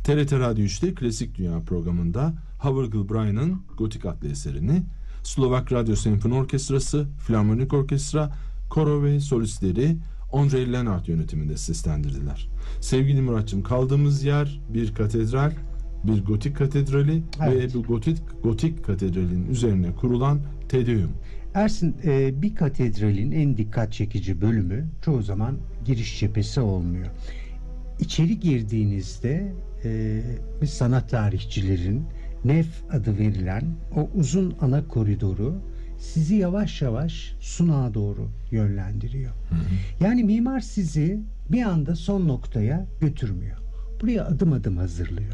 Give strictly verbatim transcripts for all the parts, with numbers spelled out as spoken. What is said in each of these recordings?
T R T Radyo üçte Klasik Dünya programında Havergal Brian'ın Gotik adlı eserini Slovak Radyo Senfoni Orkestrası, Filarmonik Orkestra, koro ve solistleri Ondrej Lenart yönetiminde seslendirdiler. Sevgili Muratçım, kaldığımız yer bir katedral, bir gotik katedrali, evet, ve bu gotik, gotik katedralin üzerine kurulan Te Deum. Ersin, e, bir katedralin en dikkat çekici bölümü çoğu zaman giriş cephesi olmuyor. İçeri girdiğinizde e, bir sanat tarihçilerin nef adı verilen o uzun ana koridoru sizi yavaş yavaş sunağa doğru yönlendiriyor. Hı hı. Yani mimar sizi bir anda son noktaya götürmüyor. Buraya adım adım hazırlıyor.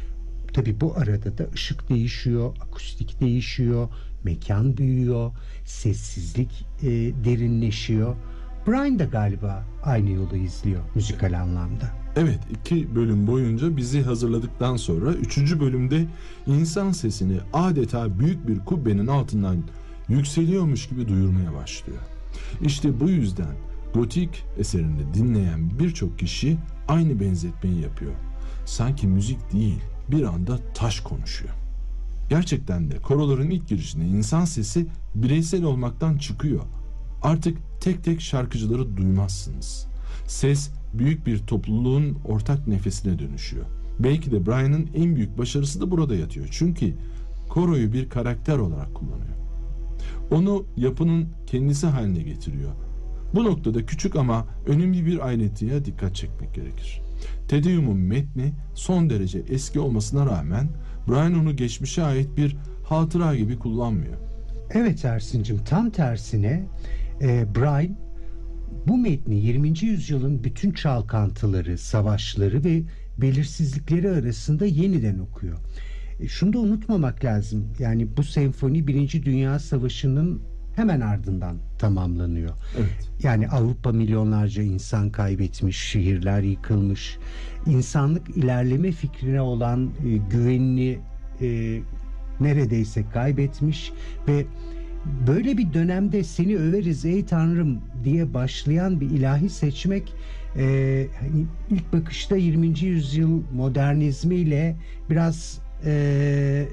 Tabii bu arada da ışık değişiyor, akustik değişiyor, mekan büyüyor, sessizlik e, derinleşiyor. Brian da galiba aynı yolu izliyor müzikal anlamda. Evet, iki bölüm boyunca bizi hazırladıktan sonra üçüncü bölümde insan sesini adeta büyük bir kubbenin altından yükseliyormuş gibi duyurmaya başlıyor. İşte bu yüzden gotik eserinde dinleyen birçok kişi aynı benzetmeyi yapıyor. Sanki müzik değil, bir anda taş konuşuyor. Gerçekten de koroların ilk girişinde insan sesi bireysel olmaktan çıkıyor. Artık tek tek şarkıcıları duymazsınız. Ses büyük bir topluluğun ortak nefesine dönüşüyor. Belki de Brian'ın en büyük başarısı da burada yatıyor. Çünkü koroyu bir karakter olarak kullanıyor. Onu yapının kendisi haline getiriyor. Bu noktada küçük ama önemli bir ayrıntıya dikkat çekmek gerekir. Te Deum'un metni son derece eski olmasına rağmen Brian onu geçmişe ait bir hatıra gibi kullanmıyor. Evet Ersin'cim, tam tersine e, Brian bu metni yirminci yüzyılın bütün çalkantıları, savaşları ve belirsizlikleri arasında yeniden okuyor. E, şunu da unutmamak lazım. Yani bu senfoni Birinci Dünya Savaşı'nın hemen ardından tamamlanıyor. Evet. Yani Avrupa milyonlarca insan kaybetmiş, şehirler yıkılmış, insanlık ilerleme fikrine olan e, güvenini e, neredeyse kaybetmiş ve böyle bir dönemde seni överiz ey Tanrım diye başlayan bir ilahi seçmek e, hani ilk bakışta yirminci yüzyıl modernizmiyle biraz e,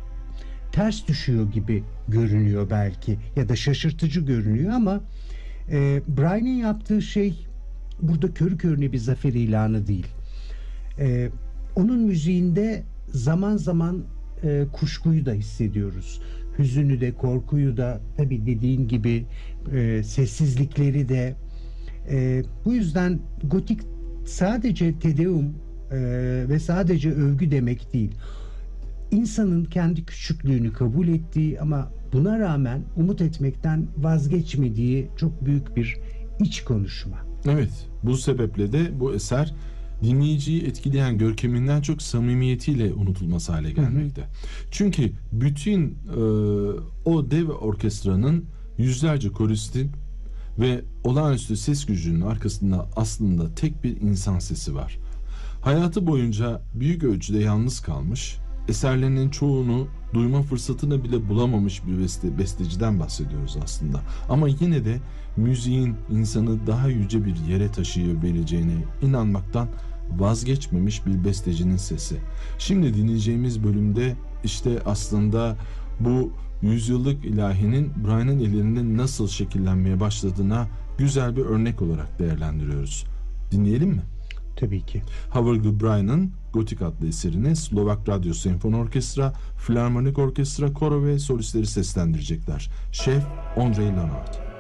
ters düşüyor gibi görünüyor belki, ya da şaşırtıcı görünüyor ama e, Brian'ın yaptığı şey burada körü körüne bir zafer ilanı değil. E, onun müziğinde zaman zaman e, kuşkuyu da hissediyoruz. Hüzünü de, korkuyu da, tabii dediğin gibi e, sessizlikleri de. E, bu yüzden gotik sadece Te Deum e, ve sadece övgü demek değil. İnsanın kendi küçüklüğünü kabul ettiği ama buna rağmen umut etmekten vazgeçmediği çok büyük bir iç konuşma. Evet, bu sebeple de bu eser dinleyiciyi etkileyen görkeminden çok samimiyetiyle unutulması hale gelmekte. Hı hı. Çünkü bütün e, o dev orkestranın yüzlerce koristin ve olağanüstü ses gücünün arkasında aslında tek bir insan sesi var. Hayatı boyunca büyük ölçüde yalnız kalmış, eserlerinin çoğunu duyma fırsatını bile bulamamış bir beste, besteciden bahsediyoruz aslında. Ama yine de müziğin insanı daha yüce bir yere taşıyabileceğine inanmaktan vazgeçmemiş bir bestecinin sesi. Şimdi dinleyeceğimiz bölümde işte aslında bu yüzyıllık ilahinin Brian'ın ellerinde nasıl şekillenmeye başladığına güzel bir örnek olarak değerlendiriyoruz. Dinleyelim mi? Tabii ki. Havergal Brian'ın Gotik adlı eserini Slovak Radyo Senfoni Orkestra, Filarmonik Orkestra, koro ve solistleri seslendirecekler. Şef Ondrej Lenart.